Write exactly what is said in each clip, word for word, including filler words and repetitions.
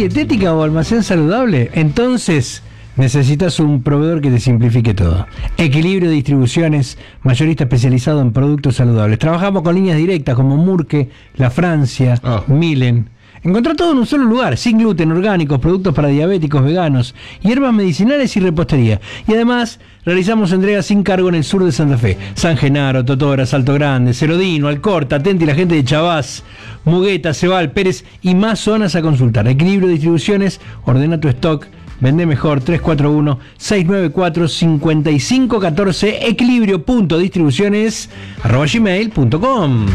Dietética o almacén saludable? Entonces necesitas un proveedor que te simplifique todo. Equilibrio Distribuciones, mayorista especializado en productos saludables. Trabajamos con líneas directas como Murque, La Francia, oh. Milen. Encontrá todo en un solo lugar, sin gluten, orgánicos, productos para diabéticos, veganos, hierbas medicinales y repostería. Y además, realizamos entregas sin cargo en el sur de Santa Fe. San Genaro, Totora, Salto Grande, Cerodino, Alcorta, Atenti, la gente de Chavás, Mugueta, Cebal, Pérez y más zonas a consultar. Equilibrio Distribuciones, ordena tu stock, vende mejor, tres cuatro uno, seis nueve cuatro, cinco cinco uno cuatro, equilibrio punto distribuciones arroba gmail punto com.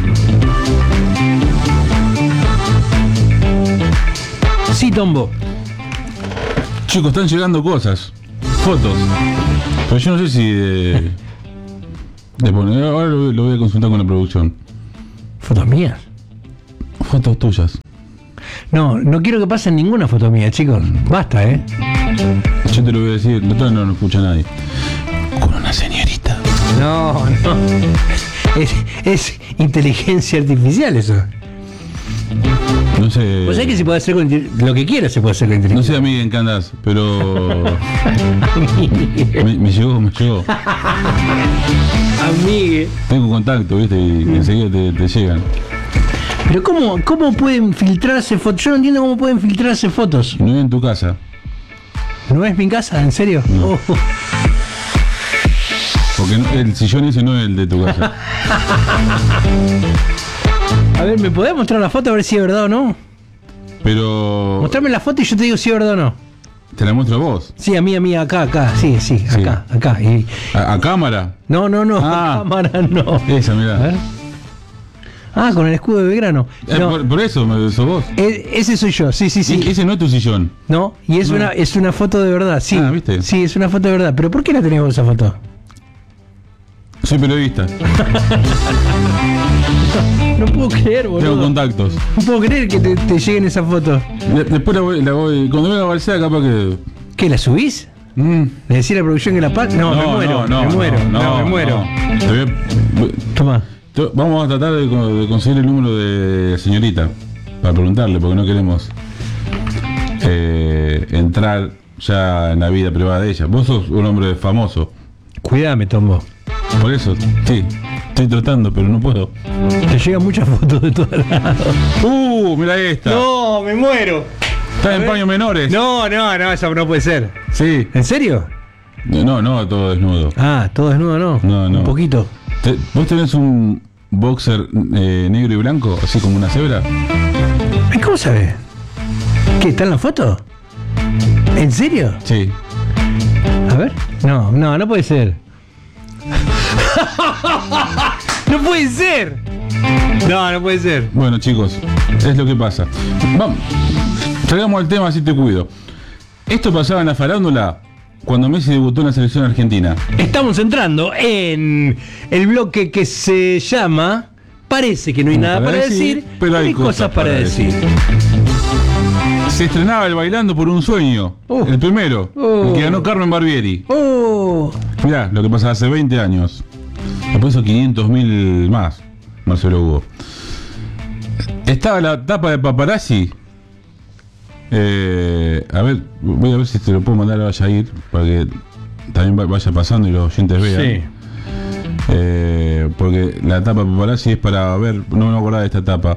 Sí, Tombo. Chicos, están llegando cosas, fotos. Pero yo no sé si de, de poner, ahora lo, lo voy a consultar con la producción. ¿Fotos mías? Fotos tuyas. No, no quiero que pasen ninguna foto mía, chicos. Basta, ¿eh? Yo te lo voy a decir, no, no lo escucha nadie. Con una señorita. No, no. Es, es inteligencia artificial eso. No sé. Pues hay que se puede hacer con lo que quiera, se puede hacer con inteligencia. No sé a mí en qué andás, pero me, me llegó, me llegó. Amigue. Tengo contacto, viste, y mm. enseguida te, te llegan. Pero cómo, cómo pueden filtrarse fotos. Yo no entiendo cómo pueden filtrarse fotos. No es en tu casa. ¿No es mi casa? ¿En serio? No. Oh. Porque no, el sillón ese no es el de tu casa. A ver, ¿me podés mostrar la foto a ver si es verdad o no? Pero... Mostrame la foto y yo te digo si es verdad o no. ¿Te la muestro a vos? Sí, a mí, a mí, acá, acá, sí, sí, acá, sí. acá. Y... ¿A, ¿A cámara? No, no, no, ah, a cámara no. Esa, mirá. A ver. Ah, con el escudo de Belgrano. Eh, no. por, por eso, sos vos. E- ese soy yo, sí, sí, sí. E- ese no es tu sillón. No, y es, no. Una, es una foto de verdad, sí. Ah, ¿viste? Sí, es una foto de verdad. ¿Pero por qué la tenés vos esa foto? Soy periodista. No, no puedo creer, boludo. Tengo contactos. No puedo creer que te, te lleguen esas fotos. De, después la voy, la voy... Cuando venga a Balsea, capaz que... ¿Qué, la subís? Mm. ¿Le decís a la producción que la pague? No, no, me muero, no, no, me muero, no, no, no me muero. No. Te voy a... Toma. Vamos a tratar de, de conseguir el número de señorita para preguntarle, porque no queremos eh, entrar ya en la vida privada de ella. Vos sos un hombre famoso. Cuídame, Tombo. Por eso, sí, estoy tratando, pero no puedo. Te llegan muchas fotos de todos lados. Uh, mira esta. No, me muero. Está en paños menores. No, no, no, eso no puede ser. Sí. ¿En serio? No, no, todo desnudo. Ah, todo desnudo no. No, no. Un poquito. ¿Te, ¿Vos tenés un boxer eh, negro y blanco, así como una cebra? ¿Cómo sabés? ¿Qué, está en la foto? ¿En serio? Sí. A ver. No, no, no puede ser. ¡No puede ser! No, no puede ser. Bueno, chicos, es lo que pasa. Vamos, traigamos al tema, así te cuido. Esto pasaba en la farándula cuando Messi debutó en la selección argentina. Estamos entrando en el bloque que se llama Parece que no hay nada para, para decir, decir, pero hay, hay cosas, cosas para, para decir. decir. Se estrenaba el Bailando por un Sueño, uh, el primero, uh, el que ganó Carmen Barbieri. Uh. Mirá, lo que pasa hace veinte años. Después hizo quinientos mil más, Marcelo Hugo. Estaba la tapa de Paparazzi. Eh, a ver, voy a ver si te lo puedo mandar a Yair para que también vaya pasando y los oyentes vean. Sí. Eh, porque la tapa de Paparazzi es para ver, no me acordaba de esta tapa.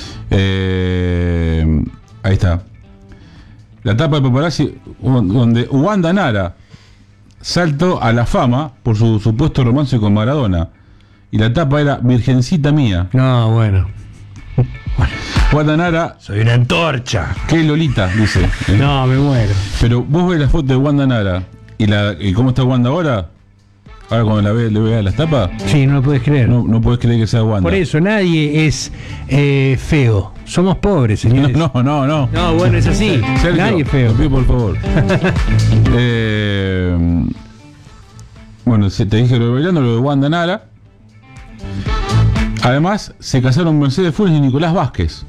Eh, ahí está. La tapa de Paparazzi donde Wanda Nara saltó a la fama por su supuesto romance con Maradona. Y la tapa era Virgencita Mía. No, bueno. Wanda Nara. Soy una antorcha. ¿Qué Lolita? Dice. ¿eh? No, me muero. Pero vos ves la foto de Wanda Nara. ¿Y, la, y cómo está Wanda ahora? Ahora cuando la ve, le veas las tapas. Sí, no lo puedes creer. No, no puedes creer que sea Wanda. Por eso, nadie es eh, feo. Somos pobres, señores. No, no, no. No, no bueno, es así. Sergio, nadie es feo. Te pido por favor. eh, bueno, te dije lo de Bailando, lo de Wanda Nara. Además, se casaron Mercedes Funes y Nicolás Vázquez.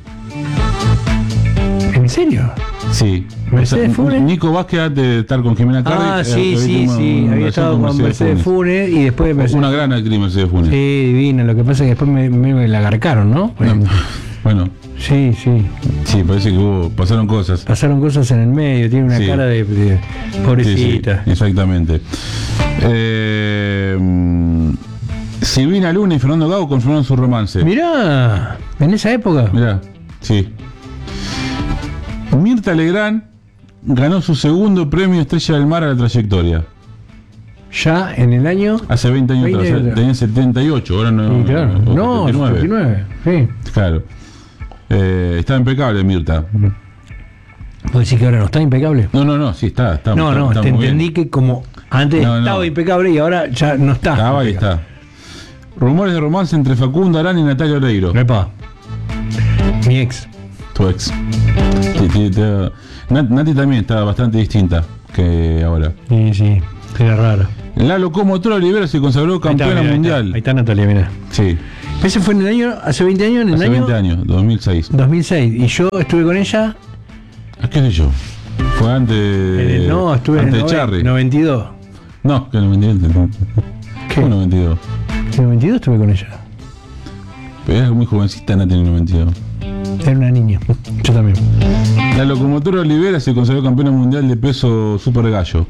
¿En serio? Sí. Mercedes o sea, Funes. Nico Vázquez antes de estar con Jimena Carri. Ah, sí, sí, sí. Había estado con Mercedes, Mercedes Funes. Funes y después Mercedes. Una gran actriz Mercedes Funes. Sí, divina. Lo que pasa es que después me, me, me la agarcaron, ¿no? Bueno. No. Bueno. Sí, sí. Sí, parece que hubo, pasaron cosas. Pasaron cosas en el medio, tiene una sí. cara de, de pobrecita. Sí, sí, exactamente. Eh, Silvina Luna y Fernando Gago confirmaron su romance. Mirá, en esa época. Mirá, sí. Mirta Legrand ganó su segundo premio Estrella del Mar a la trayectoria. Ya en el año. Hace veinte años veinte atrás, tenía setenta y ocho, ahora no. Sí, claro. No, setenta y nueve. Sí. Claro. Eh, está impecable Mirta. ¿Vos decís que ahora no está impecable? No, no, no, sí está. está no, está, no, está te muy entendí bien. que como antes no, estaba no. impecable y ahora ya no está. Estaba y está. Rumores de romance entre Facundo Arana y Natalia Oreiro. Epa. Mi ex. Tu ex. Sí, sí, te... Nati también está bastante distinta que ahora. Sí, sí, era rara. La locomotora Olivera se consagró campeona ahí está, mira, mundial. Ahí está, ahí está Natalia, mira. Sí. Ese fue en el año, hace veinte años, en el hace año. veinte años, dos mil seis. dos mil seis. Y yo estuve con ella. ¿Qué sé yo? Fue antes. En el, no, estuve antes en el de Charry. noventa y dos. No, que el noventa y dos. ¿Qué? ¿Cómo noventa y dos? En el noventa y dos estuve con ella. Pero era muy jovencita Nati en el noventa y dos. Era una niña. Yo también. La locomotora Olivera se consagró campeona mundial de peso super gallo.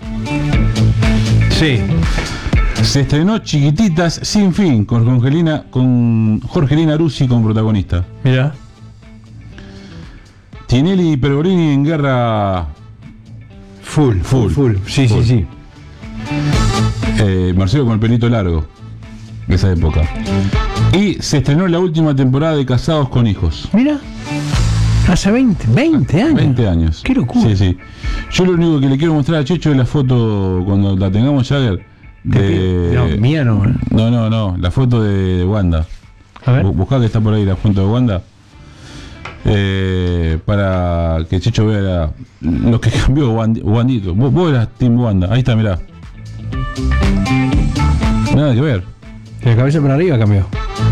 Sí. Se estrenó Chiquititas sin fin con Jorgelina, con Jorgelina Rusi como protagonista. Mira. Tinelli y Pergolini en guerra. Full, full, full. Sí, full. sí, sí. Eh, Marcelo con el pelito largo. De esa época. Y se estrenó la última temporada de Casados con Hijos. Mira. Hace veinte, veinte años. veinte años. Qué locura. Sí, sí. Yo lo único que le quiero mostrar a Checho es la foto cuando la tengamos ya de. de... No, mía no. ¿eh? No, no, no. La foto de, de Wanda. A ver. Buscá que está por ahí la foto de Wanda. Eh, para que Checho vea la, lo que cambió Wandi, Wandito. Vos, vos eras Team Wanda. Ahí está, mirá. Nada que ver. De la cabeza para arriba cambió.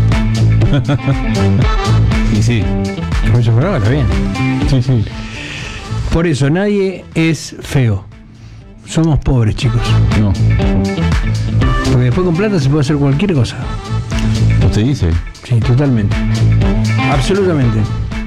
Y sí. La cabeza para arriba está bien. Sí, sí. Por eso, nadie es feo. Somos pobres, chicos. No. Porque después con plata se puede hacer cualquier cosa. ¿Usted dice? Sí, totalmente. Absolutamente.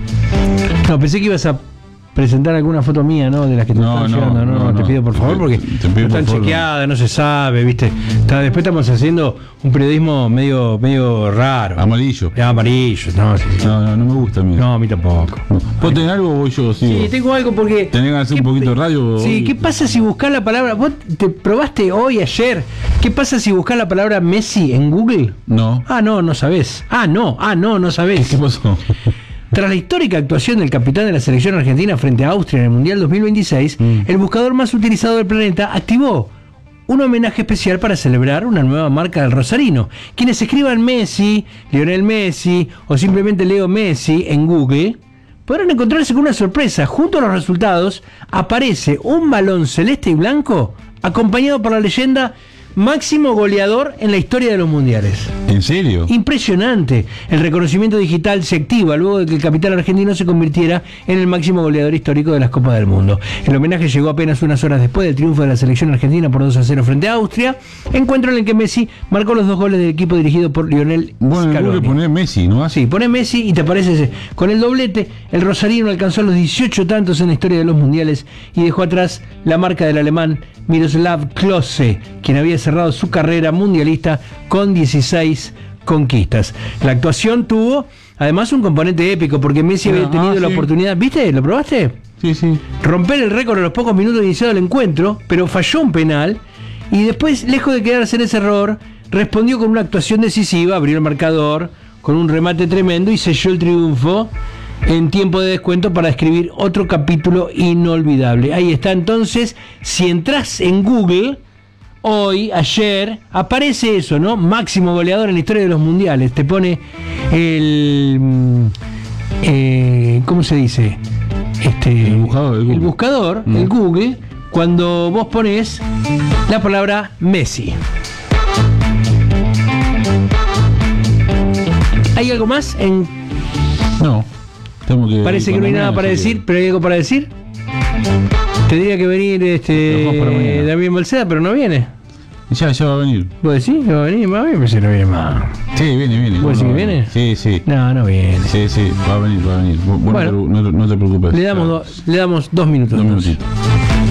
No, pensé que ibas a presentar alguna foto mía, ¿no? De las que te No, están no, llegando. No, no, te no. pido por favor, porque Te pido no por están favor, chequeadas, no se sabe, ¿viste? Está, después estamos haciendo un periodismo medio medio raro. Amarillo. Ya, amarillo, no, sí, sí. No, no, no me gusta a mí. No, a mí tampoco. No. ¿Vos tenés algo o voy yo? Sigo? Sí, tengo algo porque... ¿Tenés que hacer un ¿qué- poquito de radio? Sí, ¿qué pasa si buscás la palabra... Vos te probaste hoy, ayer? ¿Qué pasa si buscás la palabra Messi en Google? No. Ah, no, no sabés. Ah, no, ah, no, no sabés. ¿Qué pasó? Tras la histórica actuación del capitán de la selección argentina frente a Austria en el Mundial dos mil veintiséis, Mm. el buscador más utilizado del planeta activó un homenaje especial para celebrar una nueva marca del rosarino. Quienes escriban Messi, Lionel Messi o simplemente Leo Messi en Google podrán encontrarse con una sorpresa. Junto a los resultados aparece un balón celeste y blanco acompañado por la leyenda máximo goleador en la historia de los mundiales. ¿En serio? Impresionante. El reconocimiento digital se activa luego de que el capitán argentino se convirtiera en el máximo goleador histórico de las Copas del Mundo. El homenaje llegó apenas unas horas después del triunfo de la selección argentina por dos a cero frente a Austria, encuentro en el que Messi marcó los dos goles del equipo dirigido por Lionel Bueno, en Scaloni. Google ponés Messi, ¿no? Sí, pone Messi y te aparece ese. Con el doblete, el rosarino alcanzó los dieciocho tantos en la historia de los mundiales y dejó atrás la marca del alemán Miroslav Klose, quien había cerrado su carrera mundialista con dieciséis conquistas. La actuación tuvo además un componente épico porque Messi había Ah, tenido la sí. oportunidad, ¿viste? ¿Lo probaste? Sí, sí. Romper el récord a los pocos minutos iniciado el encuentro, pero falló un penal y después, lejos de quedarse en ese error, respondió con una actuación decisiva, abrió el marcador con un remate tremendo y selló el triunfo en tiempo de descuento para escribir otro capítulo inolvidable. Ahí está. Entonces, si entras en Google hoy, ayer, aparece eso, ¿no? Máximo goleador en la historia de los mundiales. Te pone el... mm, eh, ¿cómo se dice? Este, El buscador, el Google. el buscador, Mm. el Google, cuando vos pones la palabra Messi. ¿Hay algo más? En, No. Tengo que parece que no hay nada para decir, pero ¿hay algo para decir? Tendría que venir Lo dejamos para este mañana. Damián Balceda, pero no viene. Ya, ya va a venir. ¿Vos decís que va a venir? A mí me parece que no viene más. Sí, viene, viene. ¿Vos decís que viene? Sí, sí. No, no viene. Sí, sí, va a venir, va a venir. Vos Bueno, no, te, no, te, no te preocupes. Le damos, do, le damos dos minutos. Dos minutitos.